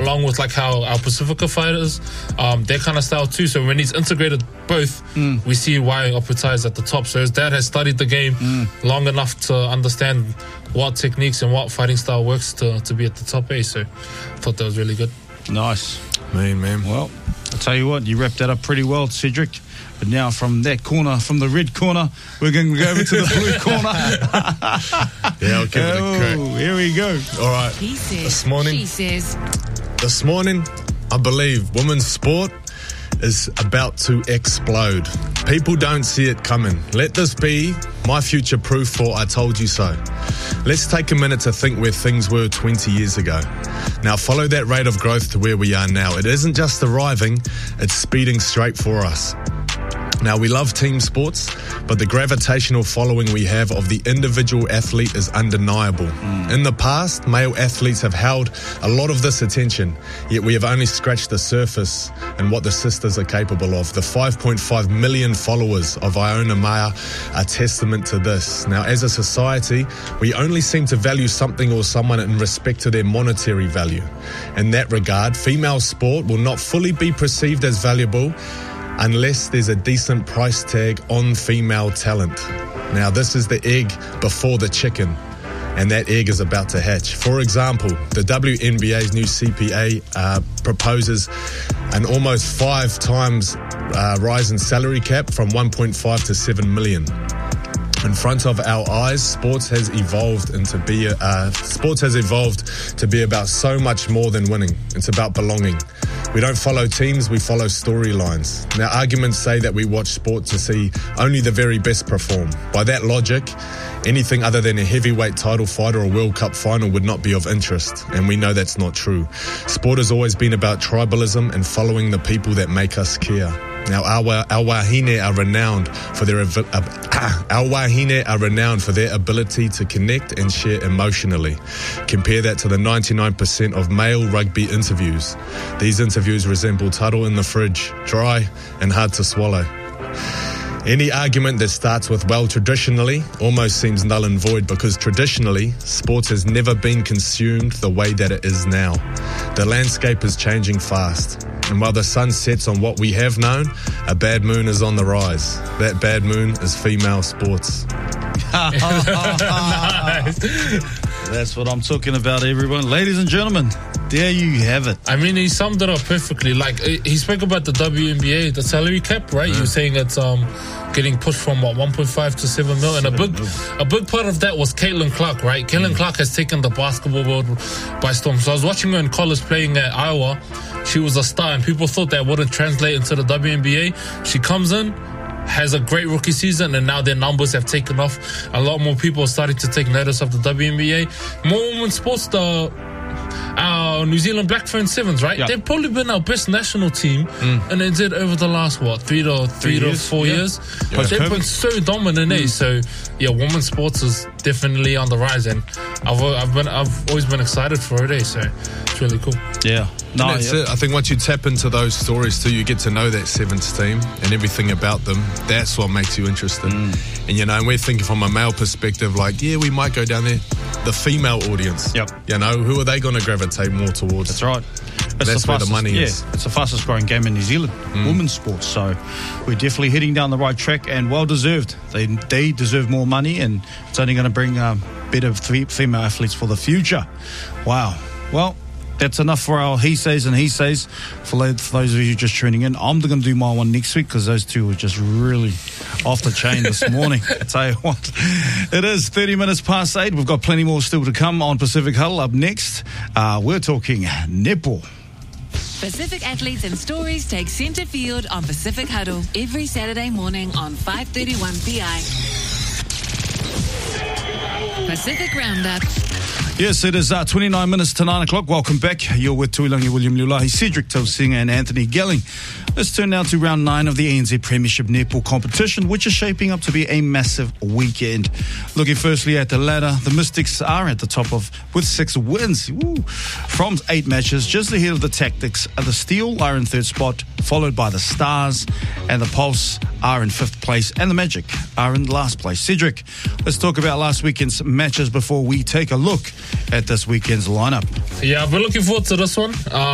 along with like how our Pacifica fighters, their kind of style too. So when he's integrated both, we see why Opeta is at the top. So his dad has studied the game long enough to understand what techniques and what fighting style works to be at the top. So I thought that was really good. Nice. Man. Well, I'll tell you what, you wrapped that up pretty well, Cedric. But now from that corner, from the red corner, we're going to go over to the blue corner. Yeah, I'll give it a crack. Here we go. All right. He says, this morning, she says. This morning, I believe women's sport is about to explode. People don't see it coming. Let this be my future proof for I told you so. Let's take a minute to think where things were 20 years ago. Now follow that rate of growth to where we are now. It isn't just arriving, it's speeding straight for us. Now, we love team sports, but the gravitational following we have of the individual athlete is undeniable. In the past, male athletes have held a lot of this attention, yet we have only scratched the surface in what the sisters are capable of. The 5.5 million followers of Iona Maya are testament to this. Now, as a society, we only seem to value something or someone in respect to their monetary value. In that regard, female sport will not fully be perceived as valuable unless there's a decent price tag on female talent. Now, this is the egg before the chicken, and that egg is about to hatch. For example, the WNBA's new CPA proposes an almost 5 times rise in salary cap from 1.5 to 7 million. In front of our eyes, sports has evolved to be about so much more than winning. It's about belonging. We don't follow teams, we follow storylines. Now, arguments say that we watch sport to see only the very best perform. By that logic, anything other than a heavyweight title fight or a World Cup final would not be of interest, and we know that's not true. Sport has always been about tribalism and following the people that make us care. Now, our wahine are renowned for their ability to connect and share emotionally. Compare that to the 99% of male rugby interviews. These interviews resemble Taro in the fridge, dry and hard to swallow. Any argument that starts with, well, traditionally, almost seems null and void because traditionally, sports has never been consumed the way that it is now. The landscape is changing fast. And while the sun sets on what we have known, a bad moon is on the rise. That bad moon is female sports. Nice. That's what I'm talking about, everyone. Ladies and gentlemen, there you have it. I mean, he summed it up perfectly. Like, he spoke about the WNBA, the salary cap, right? You were saying it's getting pushed from, 1.5 to 7 mil. And a big part of that was Caitlin Clark, right? Caitlin Clark has taken the basketball world by storm. So I was watching her in college playing at Iowa. She was a star, and people thought that wouldn't translate into the WNBA. She comes in, has a great rookie season, and now their numbers have taken off. A lot more people are starting to take notice of the WNBA. More women's sports, our New Zealand Black Ferns Sevens, right? Yeah. They've probably been our best national team, and they did over the last, 3 to 4 years. But they've been so dominant, So, yeah, women's sports is definitely on the rise, and I've always been excited for it, So it's really cool. Yeah. No, that's it. I think once you tap into those stories too, you get to know that Sevens team and everything about them. That's what makes you interested. And and we're thinking from a male perspective, like, yeah, we might go down there. The female audience, who are they going to gravitate more towards? That's right. That's where the money is. It's the fastest growing game in New Zealand, women's sports. So we're definitely heading down the right track, and well deserved. They deserve more money, and it's only going to bring better female athletes for the future. Wow. Well, that's enough for our he says and he says. For those of you just tuning in, I'm going to do my one next week because those two were just really off the chain this morning. I tell you what, it is 30 minutes past 8. We've got plenty more still to come on Pacific Huddle. Up next, we're talking netball. Pacific athletes and stories take centre field on Pacific Huddle every Saturday morning on 5:31 PI. Pacific Roundup. Yes, it is 29 minutes to 9 o'clock. Welcome back. You're with Tuilangi William Lulahi, Cedric Tausinga and Anthony Gelling. Let's turn now to round 9 of the ANZ Premiership Netball competition, which is shaping up to be a massive weekend. Looking firstly at the ladder, the Mystics are at the top with 6 wins from 8 matches, just ahead of the Tactics. The Steel are in 3rd spot, followed by the Stars, and the Pulse are in 5th place, and the Magic are in last place. Cedric, let's talk about last weekend's matches before we take a look at this weekend's lineup. Yeah, I've been looking forward to this one.